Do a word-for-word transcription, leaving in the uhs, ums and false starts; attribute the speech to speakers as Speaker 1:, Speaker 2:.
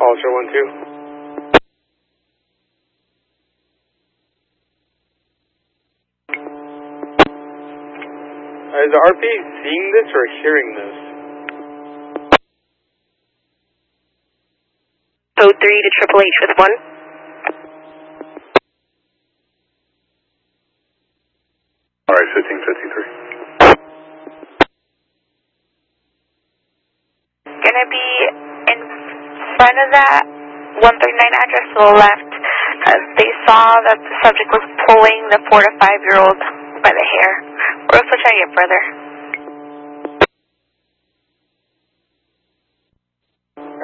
Speaker 1: Ultra one two. Is the R P seeing this or hearing this?
Speaker 2: Code three to Triple H with one.
Speaker 3: Alright, fifteen fifty-three.
Speaker 2: Gonna be in front of that one thirty-nine address to the left. Uh, they saw that the subject was pulling the four to five year old by the hair. We're also trying to get further.